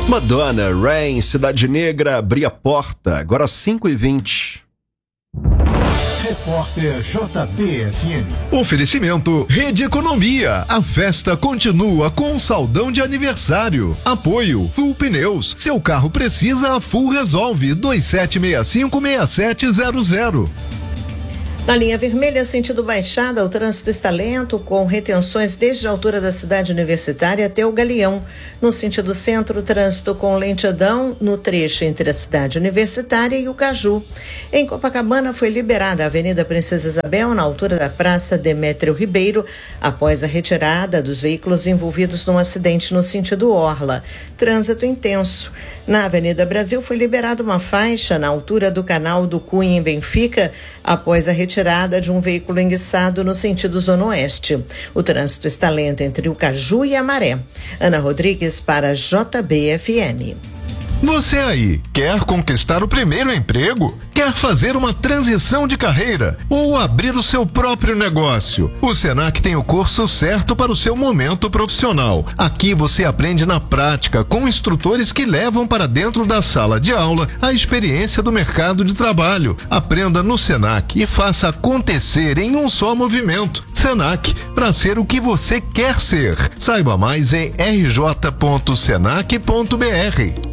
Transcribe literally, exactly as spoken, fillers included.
Madonna, Rain, Cidade Negra, abri a porta, agora cinco e vinte. Repórter J B F M. Oferecimento Rede Economia. A festa continua com um saldão de aniversário. Apoio Full Pneus. Seu carro precisa, a Full resolve. dois sete seis cinco seis sete zero zero. Na linha vermelha, sentido Baixada, o trânsito está lento, com retenções desde a altura da cidade universitária até o Galeão. No sentido centro, trânsito com lentidão no trecho entre a cidade universitária e o Caju. Em Copacabana, foi liberada a Avenida Princesa Isabel, na altura da Praça Demétrio Ribeiro, após a retirada dos veículos envolvidos num acidente no sentido Orla. Trânsito intenso. Na Avenida Brasil, foi liberada uma faixa na altura do Canal do Cunha, em Benfica, após a retirada Retirada de um veículo enguiçado no sentido Zona Oeste. O trânsito está lento entre o Caju e a Maré. Ana Rodrigues para J B F M. Você aí, quer conquistar o primeiro emprego? Quer fazer uma transição de carreira? Ou abrir o seu próprio negócio? O Senac tem o curso certo para o seu momento profissional. Aqui você aprende na prática, com instrutores que levam para dentro da sala de aula a experiência do mercado de trabalho. Aprenda no Senac e faça acontecer em um só movimento. Senac, para ser o que você quer ser. Saiba mais em r j ponto senac ponto b r.